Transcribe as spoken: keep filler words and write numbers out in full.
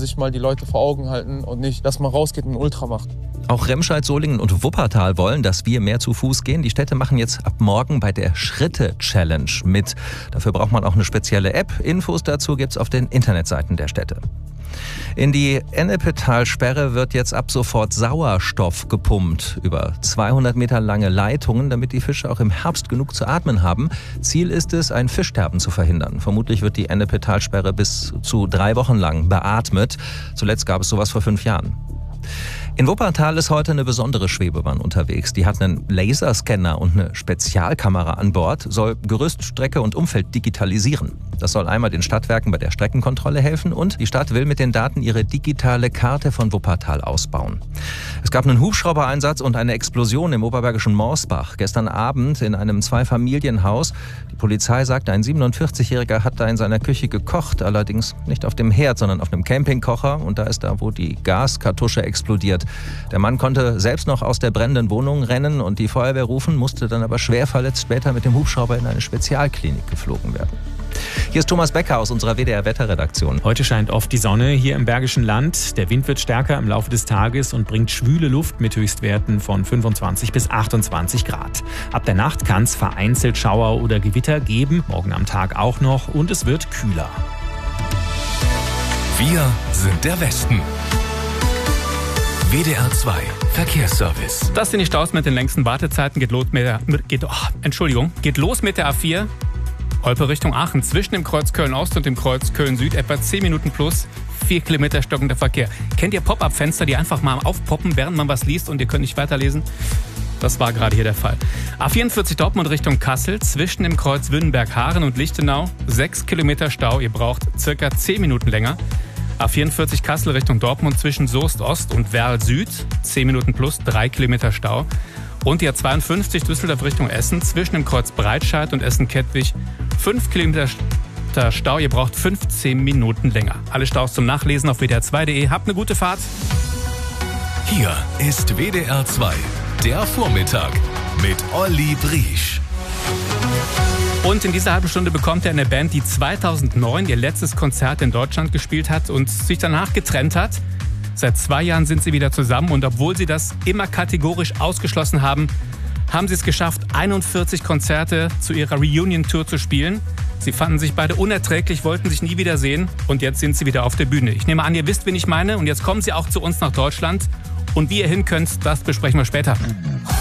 sich mal die Leute vor Augen halten und nicht, dass man rausgeht und ein Ultra macht. Auch Remscheid, Solingen und Wuppertal wollen, dass wir mehr zu Fuß gehen. Die Städte machen jetzt ab morgen bei der Schritte-Challenge mit. Dafür braucht man auch eine spezielle App. Infos dazu gibt's auf den Internetseiten der Städte. In die Ennepetalsperre wird jetzt ab sofort Sauerstoff gepumpt. Über zweihundert Meter lange Leitungen, damit die Fische auch im Herbst genug zu atmen haben. Ziel ist es, ein Fischsterben zu verhindern. Vermutlich wird die Ennepetalsperre bis zu drei Wochen lang beatmet. Zuletzt gab es sowas vor fünf Jahren. In Wuppertal ist heute eine besondere Schwebebahn unterwegs. Die hat einen Laserscanner und eine Spezialkamera an Bord, soll Gerüst, Strecke und Umfeld digitalisieren. Das soll einmal den Stadtwerken bei der Streckenkontrolle helfen und die Stadt will mit den Daten ihre digitale Karte von Wuppertal ausbauen. Es gab einen Hubschraubereinsatz und eine Explosion im oberbergischen Morsbach gestern Abend in einem Zweifamilienhaus. Die Polizei sagt, ein siebenundvierzigjähriger hat da in seiner Küche gekocht, allerdings nicht auf dem Herd, sondern auf einem Campingkocher. Und da ist da, wo die Gaskartusche explodiert. Der Mann konnte selbst noch aus der brennenden Wohnung rennen und die Feuerwehr rufen, musste dann aber schwer verletzt später mit dem Hubschrauber in eine Spezialklinik geflogen werden. Hier ist Thomas Becker aus unserer W D R-Wetterredaktion. Heute scheint oft die Sonne hier im Bergischen Land. Der Wind wird stärker im Laufe des Tages und bringt schwüle Luft mit Höchstwerten von fünfundzwanzig bis achtundzwanzig Grad. Ab der Nacht kann es vereinzelt Schauer oder Gewitter geben, morgen am Tag auch noch, und es wird kühler. Wir sind der Westen. W D R zwei Verkehrsservice. Das sind die Staus mit den längsten Wartezeiten. Geht los mit der, geht, oh, Entschuldigung, geht los mit der A vier. Olpe Richtung Aachen. Zwischen dem Kreuz Köln-Ost und dem Kreuz Köln-Süd etwa zehn Minuten plus. vier Kilometer stockender Verkehr. Kennt ihr Pop-Up-Fenster, die einfach mal aufpoppen, während man was liest und ihr könnt nicht weiterlesen? Das war gerade hier der Fall. A vierundvierzig Dortmund Richtung Kassel. Zwischen dem Kreuz Wünnenberg-Haaren und Lichtenau. sechs Kilometer Stau. Ihr braucht circa zehn Minuten länger. A vierundvierzig Kassel Richtung Dortmund zwischen Soest Ost und Werl Süd. zehn Minuten plus, drei Kilometer Stau. Und die A zweiundfünfzig Düsseldorf Richtung Essen zwischen dem Kreuz Breitscheid und Essen-Kettwig. fünf Kilometer Stau, ihr braucht fünfzehn Minuten länger. Alle Staus zum Nachlesen auf W D R zwei punkt de. Habt eine gute Fahrt. Hier ist W D R zwei, der Vormittag mit Olli Briesch. Und in dieser halben Stunde bekommt er eine Band, die zweitausendneun ihr letztes Konzert in Deutschland gespielt hat und sich danach getrennt hat. Seit zwei Jahren sind sie wieder zusammen und obwohl sie das immer kategorisch ausgeschlossen haben, haben sie es geschafft, einundvierzig Konzerte zu ihrer Reunion-Tour zu spielen. Sie fanden sich beide unerträglich, wollten sich nie wiedersehen und jetzt sind sie wieder auf der Bühne. Ich nehme an, ihr wisst, wen ich meine, und jetzt kommen sie auch zu uns nach Deutschland. Und wie ihr hin könnt, das besprechen wir später.